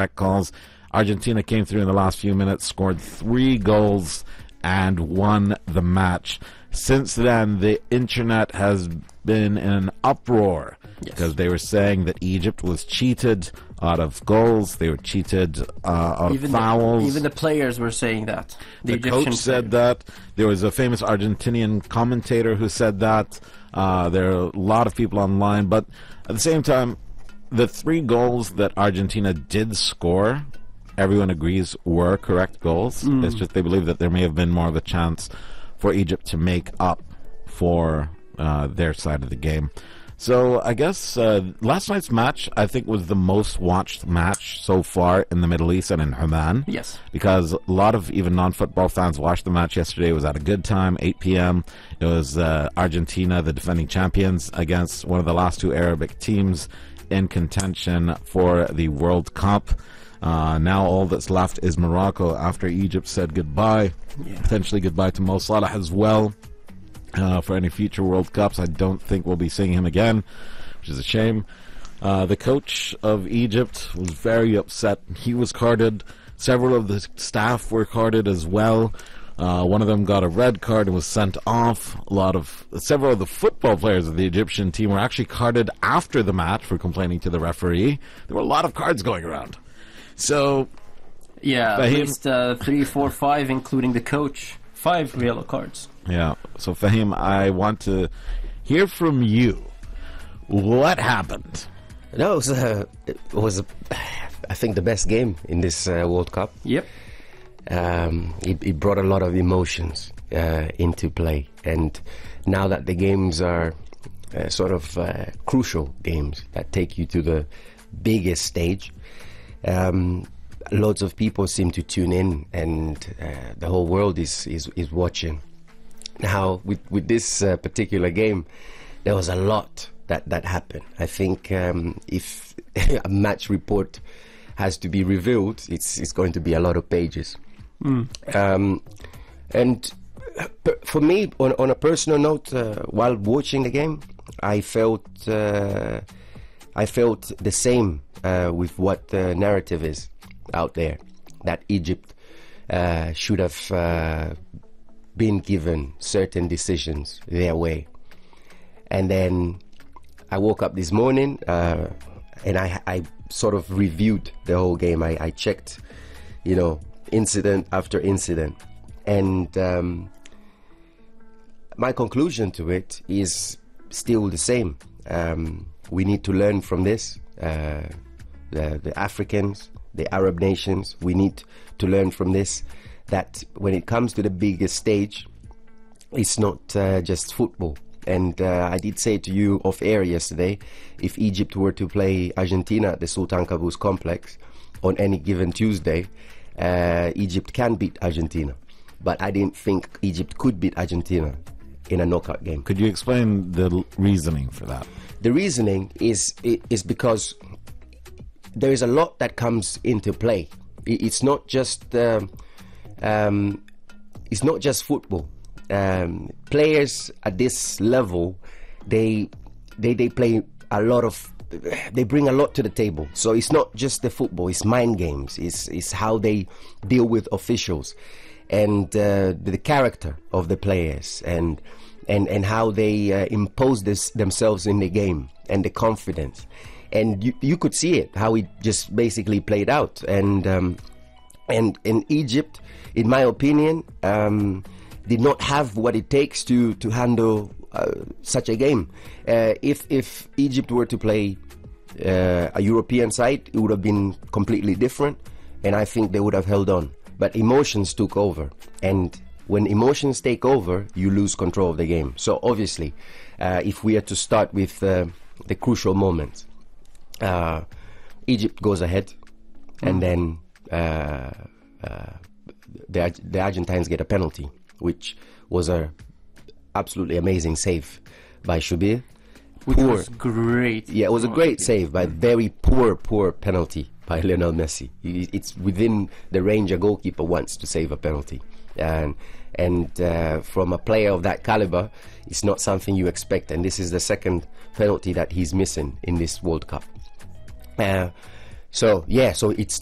correct calls. Argentina came through in the last few minutes, scored 3 goals, and won the match. Since then, the internet has been in an uproar because they were saying that Egypt was cheated out of goals. They were cheated out of fouls. Even the players were saying that. The coach said that. There was a famous Argentinian commentator who said that. There are a lot of people online. But at the same time, the 3 goals that Argentina did score, everyone agrees were correct goals. It's just they believe that there may have been more of a chance for Egypt to make up for their side of the game. So I guess last night's match, I think, was the most watched match so far in the Middle East and in Oman. Yes. Because a lot of even non-football fans watched the match yesterday. It was at a good time, 8 p.m. It was Argentina, the defending champions, against one of the last 2 Arabic teams in contention for the World Cup. Now all that's left is Morocco after Egypt said goodbye. Potentially goodbye to Mo Salah as well. For any future World Cups, I don't think we'll be seeing him again, which is a shame. The coach of Egypt was very upset. He was carded. Several of the staff were carded as well. One of them got a red card and was sent off. Several of the football players of the Egyptian team were actually carded after the match for complaining to the referee. There were a lot of cards going around. So, yeah, at least 3, 4, 5, including the coach. 5 yellow cards. Yeah. So, Fahim, I want to hear from you. What happened? No, it was I think, the best game in this World Cup. Yep. It brought a lot of emotions into play. And now that the games are sort of crucial games that take you to the biggest stage, lots of people seem to tune in, and the whole world is watching. Now, with this particular game, there was a lot that happened. I think if a match report has to be revealed, it's going to be a lot of pages. And for me, on a personal note, while watching the game, I felt the same with what the narrative is out there, that Egypt should have been given certain decisions their way. And then I woke up this morning and I sort of reviewed the whole game. I checked, incident after incident. And my conclusion to it is still the same. We need to learn from this. The Africans, the Arab nations, we need to learn from this, that when it comes to the biggest stage, it's not just football. And I did say to you off air yesterday, if Egypt were to play Argentina at the Sultan Qaboos complex on any given Tuesday, Egypt can beat Argentina. But I didn't think Egypt could beat Argentina in a knockout game. Could you explain the reasoning for that? The reasoning is because there is a lot that comes into play. It's not just football. Players at this level, they play a lot of, they bring a lot to the table. So it's not just the football, it's mind games, it's how they deal with officials, and the character of the players, and how they impose themselves in the game, and the confidence. And you could see it, how it just basically played out. And Egypt, in my opinion, did not have what it takes to handle such a game. If Egypt were to play a European side, it would have been completely different, and I think they would have held on. But emotions took over, and when emotions take over, you lose control of the game. So obviously, if we are to start with the crucial moments, Egypt goes ahead, and then the Argentines get a penalty, which was a absolutely amazing save by Shubir. Which was great. Yeah, it was a great save, but very poor penalty by Lionel Messi. It's within the range a goalkeeper wants to save a penalty. And from a player of that caliber, it's not something you expect. And this is the second penalty that he's missing in this World Cup. So it's